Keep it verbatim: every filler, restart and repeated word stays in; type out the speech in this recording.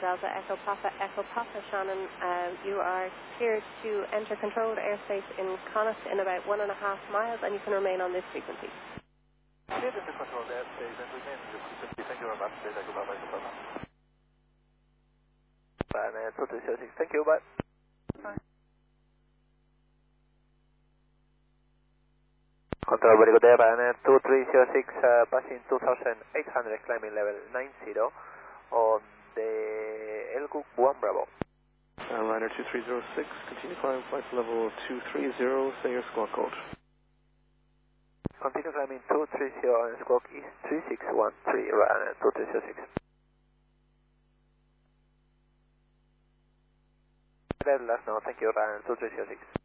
Delta Echo Papa Echo Papa Shannon. Uh, you are cleared to enter controlled airspace in Connacht in about one and a half miles, and you can remain on this frequency. Cleared into controlled airspace and remain on this frequency. Thank you very much. Delta Echo Papa Echo Papa. Ryanair two three zero six. Thank you. Bye. Bye. Control, very good day, Ryanair two three zero six, uh, passing two thousand eight hundred, climbing level ninety on the Elguk one Bravo. Uh, Ryanair two three zero six, continue climb flight level two three zero, say your squawk code. Continue climbing two three zero and squawk is three six one three, Ryanair two three zero six. Let us know, thank you, Ryanair two three zero six.